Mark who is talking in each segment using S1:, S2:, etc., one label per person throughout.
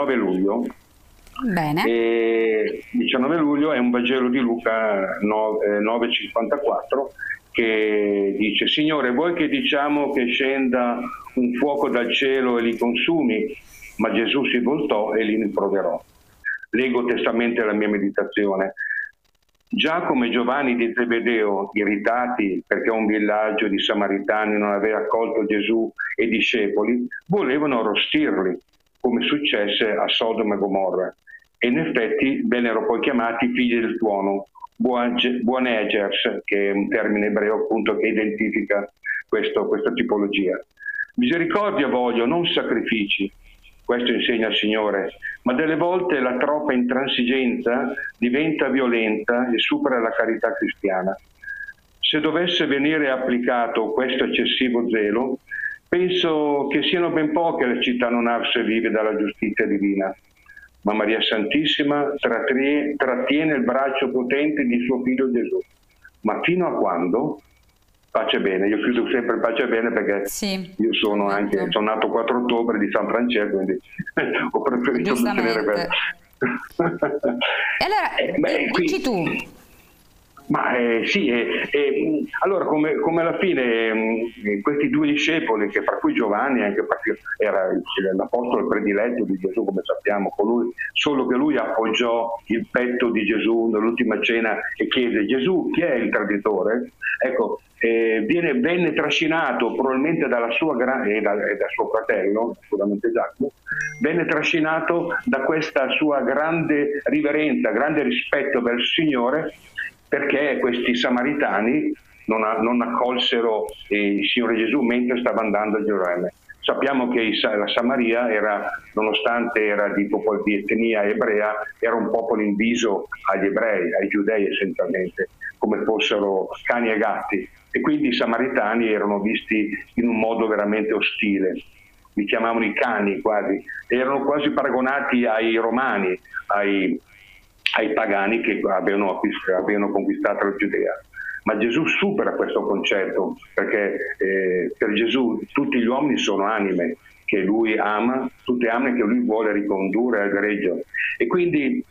S1: 19 luglio.
S2: Bene.
S1: E 19 luglio è un Vangelo di Luca 9,54 che dice: Signore, vuoi che diciamo che scenda un fuoco dal cielo e li consumi? Ma Gesù si voltò e li rimproverò. Leggo testualmente la mia meditazione. Giacomo e Giovanni di Zebedeo, irritati perché un villaggio di Samaritani non aveva accolto Gesù e i discepoli, volevano arrostirli, come successe a Sodoma e Gomorra. E in effetti vennero poi chiamati figli del tuono, Boanerges, che è un termine ebreo appunto che identifica questa tipologia. Misericordia voglio, non sacrifici. Questo insegna il Signore, ma delle volte la troppa intransigenza diventa violenta e supera la carità cristiana. Se dovesse venire applicato questo eccessivo zelo, penso che siano ben poche le città non arse vive dalla giustizia divina. Ma Maria Santissima trattiene il braccio potente di suo figlio Gesù. Ma fino a quando? Pace bene, io chiudo sempre pace bene perché
S2: sì,
S1: io sono nato 4 ottobre di San Francesco, quindi ho preferito sostenere quello.
S2: E allora, dici tu.
S1: Ma sì, allora come alla fine questi due discepoli, che fra cui Giovanni, anche perché era l'apostolo prediletto di Gesù, come sappiamo, solo che lui appoggiò il petto di Gesù nell'ultima cena e chiese: Gesù, chi è il traditore? Ecco, venne trascinato probabilmente dalla sua e da suo fratello, sicuramente Giacomo, venne trascinato da questa sua grande riverenza, grande rispetto verso il Signore, perché questi samaritani non accolsero il Signore Gesù mentre stava andando a Gerusalemme. Sappiamo che la Samaria nonostante era di etnia ebrea, era un popolo inviso agli ebrei, ai giudei essenzialmente, come fossero cani e gatti. E quindi i samaritani erano visti in un modo veramente ostile. Li chiamavano i cani quasi. Erano quasi paragonati ai romani, ai pagani che avevano conquistato la Giudea. Ma Gesù supera questo concetto, perché per Gesù tutti gli uomini sono anime che lui ama, tutte anime che lui vuole ricondurre al gregge. E quindi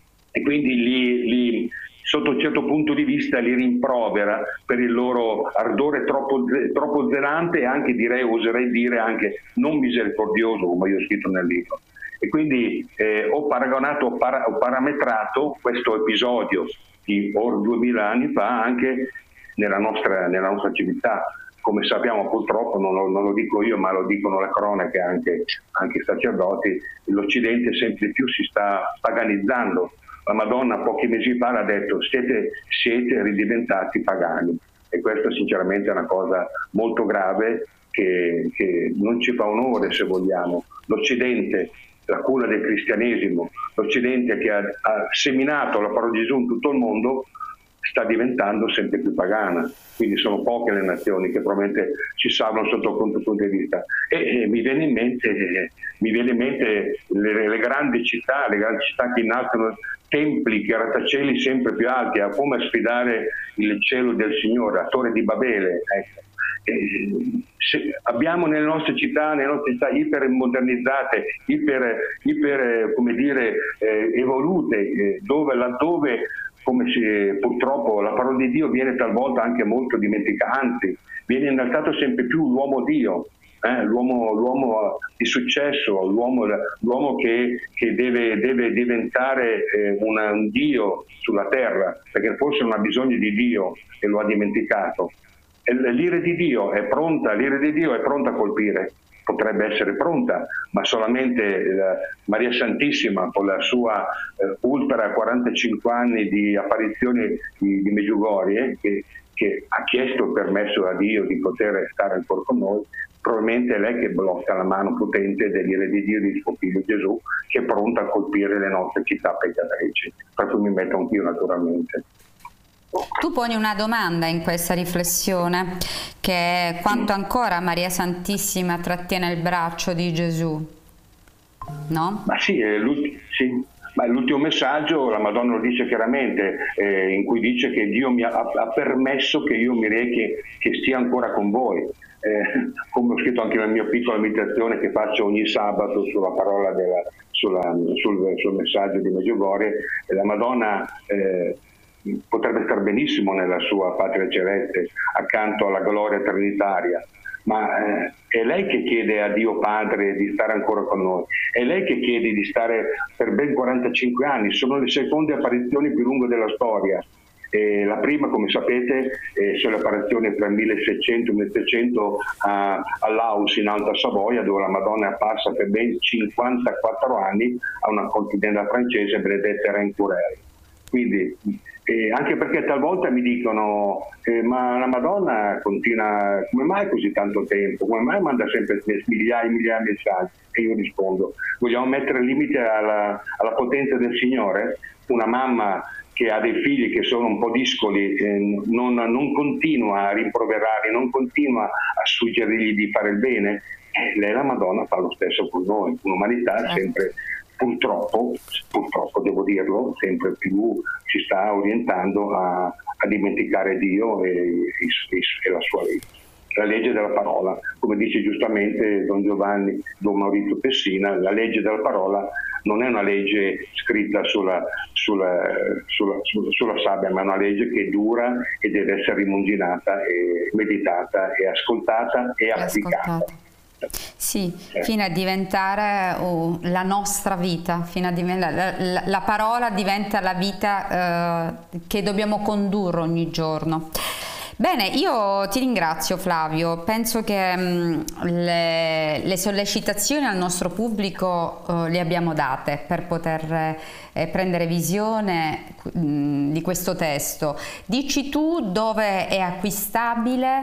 S1: sotto un certo punto di vista li rimprovera per il loro ardore troppo zelante e anche, oserei dire anche non misericordioso, come io ho scritto nel libro. E quindi ho parametrato questo episodio di 2000 anni fa anche nella nostra civiltà. Come sappiamo, purtroppo, non lo dico io, ma lo dicono le cronache, anche i sacerdoti, l'Occidente sempre più si sta paganizzando. La Madonna pochi mesi fa ha detto: siete ridiventati pagani. E questo sinceramente è una cosa molto grave che non ci fa onore, se vogliamo. L'Occidente, la cura del cristianesimo, l'Occidente che ha seminato la parola di Gesù in tutto il mondo, sta diventando sempre più pagana. Quindi sono poche le nazioni che probabilmente ci salvano sotto questo punto di vista. E mi viene in mente le grandi città che innalzano templi, grattacieli sempre più alti, a come sfidare il cielo del Signore, la Torre di Babele. Ecco. Abbiamo nelle nostre città ipermodernizzate, evolute, laddove purtroppo la parola di Dio viene talvolta anche molto dimenticata, anzi viene innalzato sempre più l'uomo Dio, l'uomo di successo, l'uomo che deve diventare un Dio sulla terra, perché forse non ha bisogno di Dio e lo ha dimenticato. L'ira di Dio è pronta a colpire, potrebbe essere pronta, ma solamente Maria Santissima, con la sua ultra 45 anni di apparizioni di Medjugorje, che ha chiesto il permesso a Dio di poter stare ancora con noi, probabilmente è lei che blocca la mano potente dell'ira di Dio di suo figlio Gesù, che è pronta a colpire le nostre città peccatrici, per cui mi metto anch'io naturalmente.
S2: Tu poni una domanda in questa riflessione, che è: quanto ancora Maria Santissima trattiene il braccio di Gesù, no?
S1: Ma sì, ma l'ultimo messaggio la Madonna lo dice chiaramente, in cui dice che Dio ha permesso che io mi rechi, che stia ancora con voi. Come ho scritto anche nella mia piccola meditazione che faccio ogni sabato sulla parola sul messaggio di Medjugorje. La Madonna potrebbe star benissimo nella sua patria celeste accanto alla gloria trinitaria, ma è lei che chiede a Dio Padre di stare ancora con noi, è lei che chiede di stare per ben 45 anni, sono le seconde apparizioni più lunghe della storia. La prima, come sapete, sono le apparizioni tra il 1600 e il 1700 all'Aus in Alta Savoia, dove la Madonna è apparsa per ben 54 anni a una contendente francese, Benedetta Rencourel. Quindi, anche perché talvolta mi dicono ma la Madonna continua, come mai così tanto tempo, come mai manda sempre migliaia e migliaia di messaggi? E io rispondo, vogliamo mettere limite alla potenza del Signore? Una mamma che ha dei figli che sono un po' discoli, non continua a rimproverarli, non continua a suggerirgli di fare il bene, lei la Madonna fa lo stesso con noi. L'umanità sempre, purtroppo devo dirlo, sempre più ci sta orientando a dimenticare Dio e la sua legge. La legge della parola, come dice giustamente Don Maurizio Pessina, la legge della parola non è una legge scritta sulla sabbia, ma è una legge che dura e deve essere rimuginata e meditata e ascoltata e applicata.
S2: Sì, fino a diventare la nostra vita, fino a la parola diventa la vita che dobbiamo condurre ogni giorno. Bene, io ti ringrazio Flavio, penso che le sollecitazioni al nostro pubblico le abbiamo date per poter prendere visione di questo testo. Dici tu dove è acquistabile,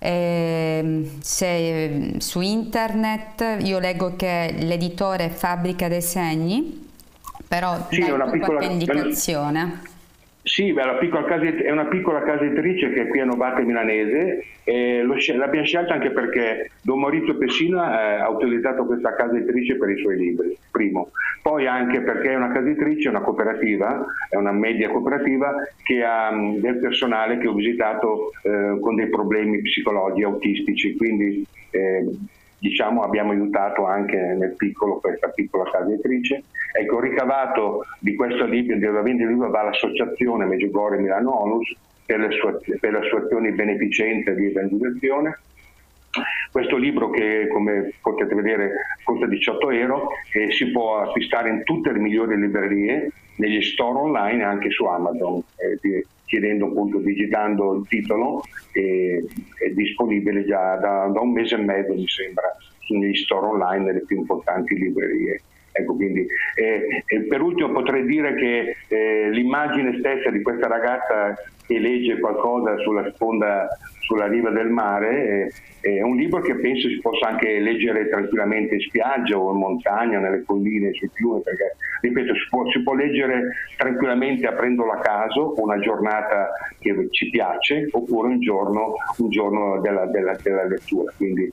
S2: se su internet. Io leggo che l'editore è Fabbrica dei Segni, però
S1: sì,
S2: dai qualche indicazione.
S1: Sì, è una piccola casa editrice che è qui a Novate Milanese, l'abbiamo scelta anche perché Don Maurizio Pessina ha utilizzato questa casa editrice per i suoi libri, primo. Poi anche perché è una casa editrice, una cooperativa, è una media cooperativa che ha del personale che ho visitato con dei problemi psicologici, autistici, quindi diciamo abbiamo aiutato anche nel piccolo questa piccola casa editrice. Ecco, il ricavato di questo libro, della vendita del libro, va all'associazione Medjugorje Milano Onlus per le sue azioni beneficenti di evangelizzazione. Questo libro, che come potete vedere costa 18 euro, si può acquistare in tutte le migliori librerie, negli store online e anche su Amazon, chiedendo appunto, digitando il titolo, è disponibile già da un mese e mezzo mi sembra negli store online nelle più importanti librerie. Ecco, quindi, per ultimo potrei dire che l'immagine stessa di questa ragazza che legge qualcosa sulla sponda, sulla riva del mare, è un libro che penso si possa anche leggere tranquillamente in spiaggia o in montagna, nelle colline, sui fiumi, perché, ripeto, si può leggere tranquillamente aprendolo a caso, una giornata che ci piace, oppure un giorno della lettura. Quindi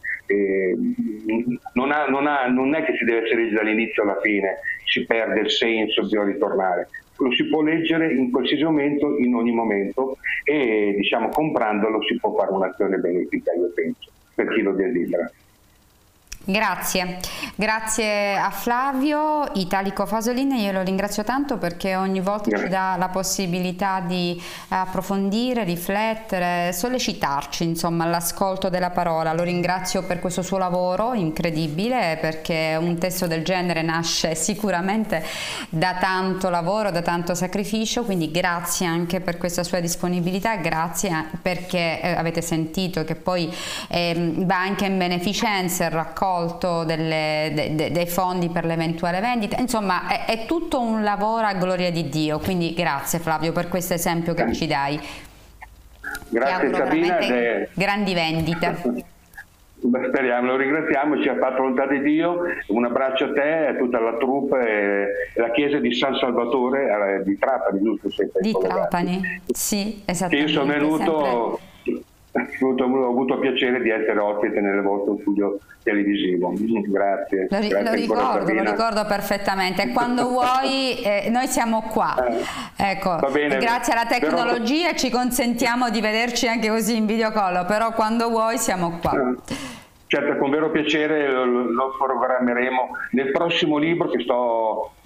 S1: non è che si deve essere leggere dall'inizio alla fine, si perde il senso, bisogna ritornare. Lo si può leggere in qualsiasi momento, in ogni momento, e diciamo comprandolo si può fare un'azione benefica, io penso, per chi lo desidera.
S2: Grazie, grazie a Flavio Italico Fasolin, io lo ringrazio tanto perché ogni volta ci dà la possibilità di approfondire, riflettere, sollecitarci insomma all'ascolto della parola. Lo ringrazio per questo suo lavoro incredibile, perché un testo del genere nasce sicuramente da tanto lavoro, da tanto sacrificio, quindi grazie anche per questa sua disponibilità, grazie perché avete sentito che poi va anche in beneficenza il raccolto dei fondi per l'eventuale vendita, insomma è tutto un lavoro a gloria di Dio, quindi grazie Flavio per questo esempio che ci dai.
S1: Grazie Sabina,
S2: grandi vendite.
S1: Speriamo, lo ringraziamo, ci ha fatto volontà di Dio. Un abbraccio a te e a tutta la troupe e la chiesa di San Salvatore di Trapani, giusto?
S2: Di Trapani, sì, esattamente.
S1: Che io sono venuto, ho avuto piacere di essere ospite nel vostro studio televisivo. Grazie.
S2: Lo ricordo perfettamente. E quando vuoi noi siamo qua. Ecco, grazie alla tecnologia ci consentiamo di vederci anche così in videocall, però quando vuoi siamo qua.
S1: certo, con vero piacere lo programmeremo nel prossimo libro che sto